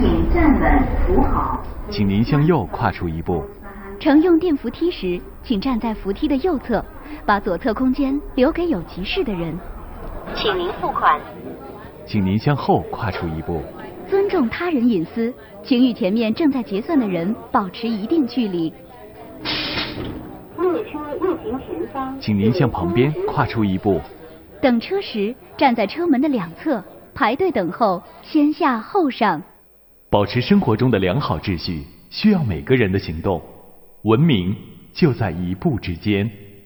请站稳扶好。 请您向右跨出一步。 乘用电扶梯时，请站在扶梯的右侧，把左侧空间留给有急事的人。 请您付款。 请您向后跨出一步。 尊重他人隐私，请与前面正在结算的人保持一定距离。 列车运行前方， 请您向旁边跨出一步。 等车时，站在车门的两侧，排队等候，先下后上。 保持生活中的良好秩序，需要每个人的行动。文明就在一步之间。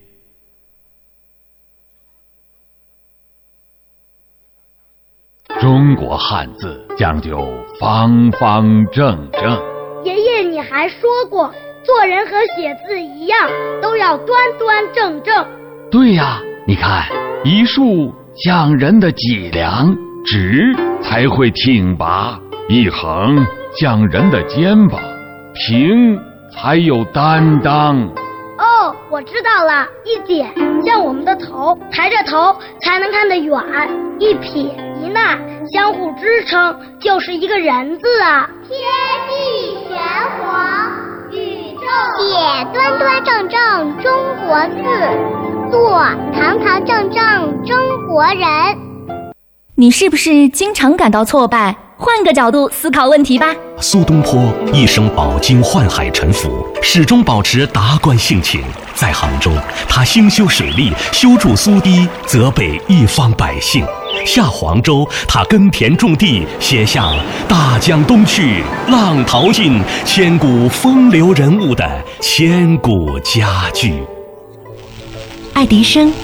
中国汉字讲究方方正正。 爷爷，你还说过，做人和写字一样，都要端端正正。 对呀，你看，一竖像人的脊梁，直才会挺拔；一横像人的肩膀，平才有担当。 哦，我知道了，一点像我们的头，抬着头才能看得远；一撇一捺相互支撑，就是一个人字啊。 天地玄黄，宇宙写端端正正中国字，做堂堂正正中国人。 你是不是经常感到挫败？换个角度思考问题吧。 苏东坡一生饱经宦海沉浮，始终保持达观性情。在杭州，他兴修水利，修筑苏堤，泽北一方百姓；下黄州，他耕田种地，写下“大江东去，浪淘尽，千古风流人物”的千古佳句。 爱迪生